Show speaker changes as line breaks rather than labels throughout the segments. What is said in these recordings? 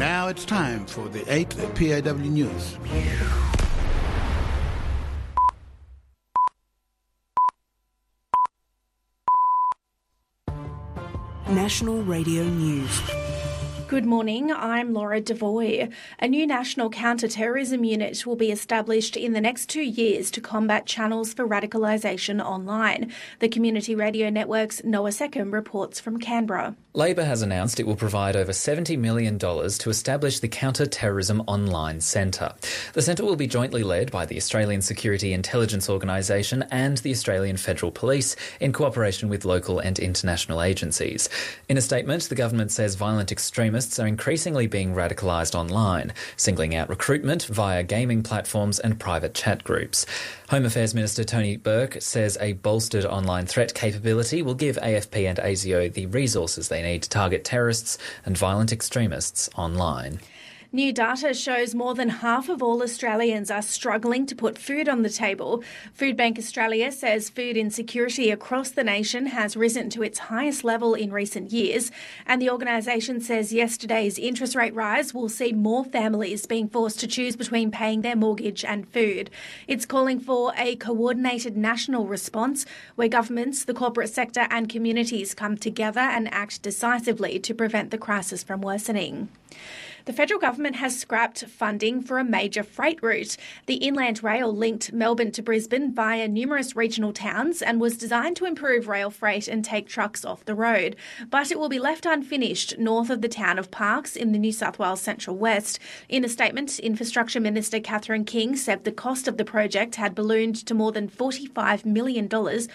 Now it's time for the 8th PAW News.
National Radio News.
Good morning, I'm Laura Devoy. A new national counter-terrorism unit will be established in the next 2 years to combat channels for radicalisation online. The Community Radio Network's Noah Seckham reports from Canberra.
Labor has announced it will provide over $70 million to establish the Counter-Terrorism Online Centre. The centre will be jointly led by the Australian Security Intelligence Organisation and the Australian Federal Police in cooperation with local and international agencies. In a statement, the government says violent extremists are increasingly being radicalised online, singling out recruitment via gaming platforms and private chat groups. Home Affairs Minister Tony Burke says a bolstered online threat capability will give AFP and ASIO the resources they need to target terrorists and violent extremists online.
New data shows more than half of all Australians are struggling to put food on the table. Foodbank Australia says food insecurity across the nation has risen to its highest level in recent years, and the organisation says yesterday's interest rate rise will see more families being forced to choose between paying their mortgage and food. It's calling for a coordinated national response where governments, the corporate sector and communities come together and act decisively to prevent the crisis from worsening. The federal government has scrapped funding for a major freight route. The Inland Rail linked Melbourne to Brisbane via numerous regional towns and was designed to improve rail freight and take trucks off the road. But it will be left unfinished north of the town of Parkes in the New South Wales Central West. In a statement, Infrastructure Minister Catherine King said the cost of the project had ballooned to more than $45 million,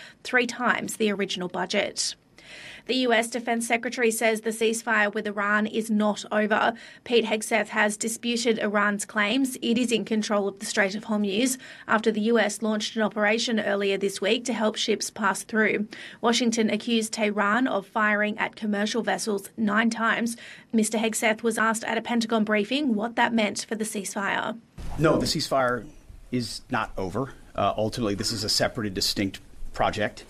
3 times the original budget. The US Defence Secretary says the ceasefire with Iran is not over. Pete Hegseth has disputed Iran's claims it is in control of the Strait of Hormuz after the US launched an operation earlier this week to help ships pass through. Washington accused Tehran of firing at commercial vessels 9 times. Mr. Hegseth was asked at a Pentagon briefing what that meant for the ceasefire.
No, the ceasefire is not over. Ultimately, this is a separate and distinct project,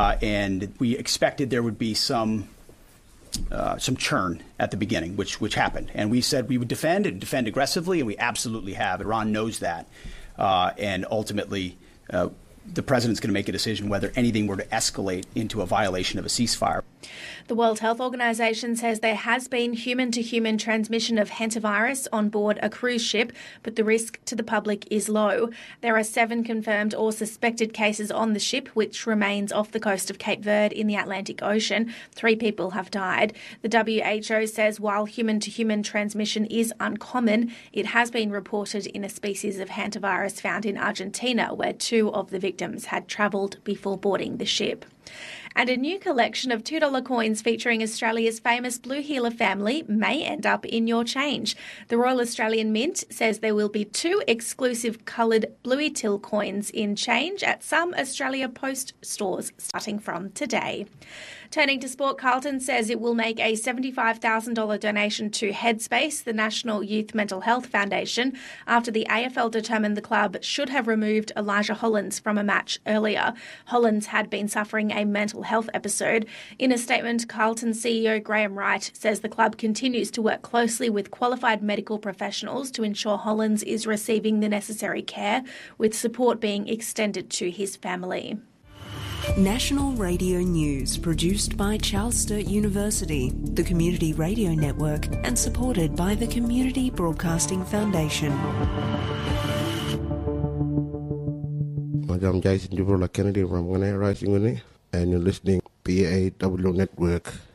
and we expected there would be some churn at the beginning, which happened. And we said we would defend aggressively, and we absolutely have. Iran knows that, and ultimately the president's going to make a decision whether anything were to escalate into a violation of a ceasefire.
The World Health Organization says there has been human-to-human transmission of hantavirus on board a cruise ship, but the risk to the public is low. There are 7 confirmed or suspected cases on the ship, which remains off the coast of Cape Verde in the Atlantic Ocean. 3 people have died. The WHO says while human-to-human transmission is uncommon, it has been reported in a species of hantavirus found in Argentina, where 2 of the victims had travelled before boarding the ship. And a new collection of $2 coins featuring Australia's famous Blue Heeler family may end up in your change. The Royal Australian Mint says there will be 2 exclusive coloured Bluey Till coins in change at some Australia Post stores starting from today. Turning to sport, Carlton says it will make a $75,000 donation to Headspace, the National Youth Mental Health Foundation, after the AFL determined the club should have removed Elijah Hollands from a match earlier. Hollands had been suffering a mental health episode. In a statement, Carlton CEO Graham Wright says the club continues to work closely with qualified medical professionals to ensure Hollands is receiving the necessary care, with support being extended to his family.
National Radio News, produced by Charles Sturt University, the Community Radio Network, and supported by the Community Broadcasting Foundation.
I'm Jason Jubrola Kennedy from Rising, and you're listening to PAW Network.